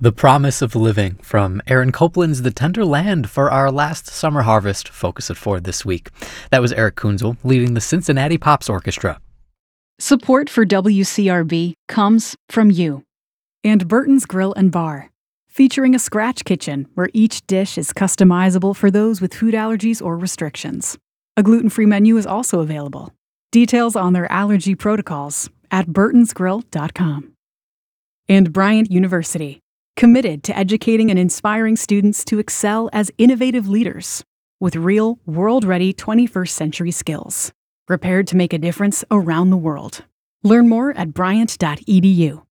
The Promise of Living from Aaron Copland's The Tender Land for our last summer harvest Focus at Ford this week. That was Eric Kunzel leading the Cincinnati Pops Orchestra. Support for WCRB comes from you. And Burton's Grill and Bar, featuring a scratch kitchen where each dish is customizable for those with food allergies or restrictions. A gluten-free menu is also available. Details on their allergy protocols at burtonsgrill.com. And Bryant University, committed to educating and inspiring students to excel as innovative leaders with real, world-ready 21st century skills, prepared to make a difference around the world. Learn more at bryant.edu.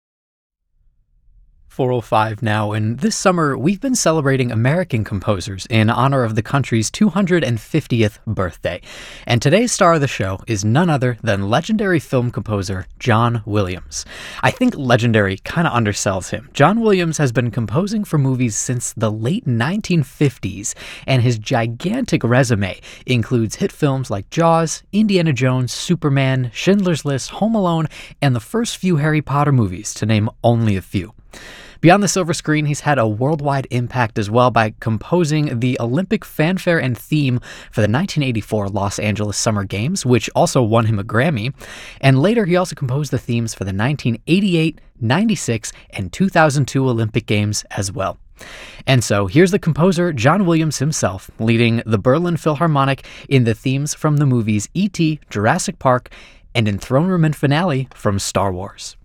4:05 now, and this summer we've been celebrating American composers in honor of the country's 250th birthday. And today's star of the show is none other than legendary film composer John Williams. I think legendary kind of undersells him. John Williams has been composing for movies since the late 1950s, and his gigantic resume includes hit films like Jaws, Indiana Jones, Superman, Schindler's List, Home Alone, and the first few Harry Potter movies, to name only a few. Beyond the silver screen, he's had a worldwide impact as well by composing the Olympic fanfare and theme for the 1984 Los Angeles Summer Games, which also won him a Grammy. And later, he also composed the themes for the 1988, 96, and 2002 Olympic Games as well. And so here's the composer John Williams himself leading the Berlin Philharmonic in the themes from the movies E.T., Jurassic Park, and in Throne Room and Finale from Star Wars.